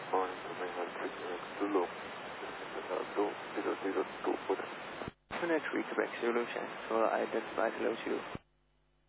on Zulu, 002. Next week, Quebec Zulu, Solar identified hello to you.